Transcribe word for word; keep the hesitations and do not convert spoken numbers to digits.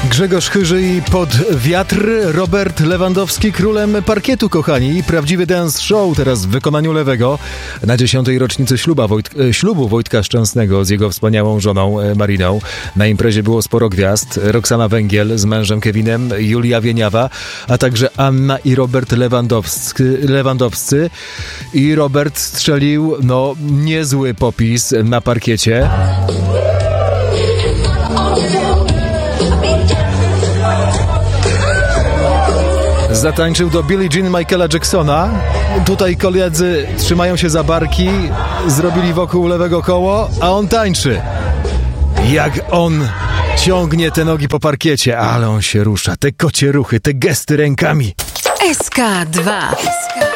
Grzegorz Chyży i Pod wiatr, Robert Lewandowski królem parkietu, kochani. Prawdziwy dance show teraz w wykonaniu Lewego na dziesiątej rocznicy śluba Wojt, ślubu Wojtka Szczęsnego z jego wspaniałą żoną Mariną. Na imprezie było sporo gwiazd. Roxana Węgiel z mężem Kevinem, Julia Wieniawa, a także Anna i Robert Lewandowscy. Lewandowscy. I Robert strzelił, no, niezły popis na parkiecie. Zatańczył do Billie Jean Michaela Jacksona. Tutaj koledzy trzymają się za barki, zrobili wokół Lewego koło, a on tańczy. Jak on ciągnie te nogi po parkiecie, ale on się rusza. Te kocie ruchy, te gesty rękami. S K dwa.